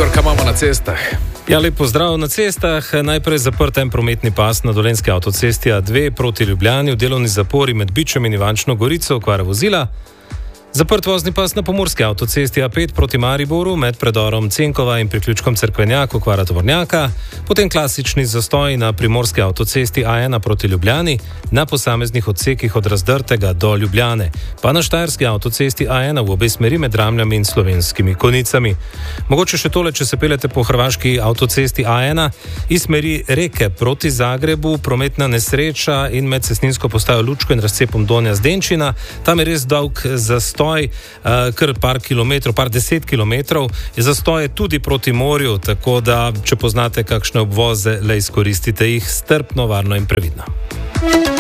Igor, kaj imamo na cestah? Ja, lep pozdrav na cestah. Najprej zaprt en prometni pas na Dolenjski avtocesti A2 proti Ljubljani v delovni zapori med Bičem in Ivančno Gorico, okvara vozila. Zaprt vozni pas na Pomurski avtocesti A5 proti Mariboru med predorom Cenkova in priključkom Cerkvenjak, okvara tovornjaka, potem klasični zastoj na Primorski avtocesti A1 proti Ljubljani na posameznih odsekih od Razdrtega do Ljubljane, pa na Štajerski avtocesti A1 v obe smeri med Ramljami in Slovenskimi Konjicami. Mogoče še tole, če se peljete po hrvaški avtocesti A1 iz smeri Reke proti Zagrebu, prometna nesreča in med cestninsko postajo Lučko in razcepom Donja Zdenčina, tam je res dolg zastoj. Kar par deset kilometrov, je zastoj tudi proti morju, tako da, če poznate kakšne obvoze, le izkoristite jih strpno, varno in previdno.